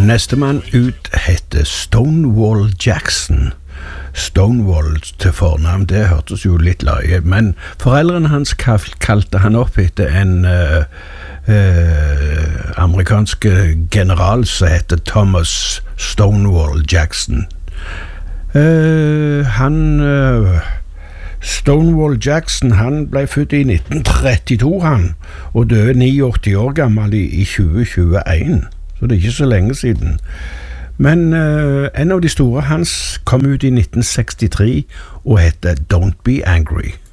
Nestemann ut heter Stonewall Jackson. Stonewall til fornavn, det hørtes jo litt løye, men foreldrene hans kalte han opp etter en amerikansk general som heter Thomas Stonewall Jackson. Stonewall Jackson, han ble født i 1932 og døde 89 år gammel i 2021, så det er ikke så lenge siden. Men en av de store hans kom ut i 1963 og heter Don't Be Angry.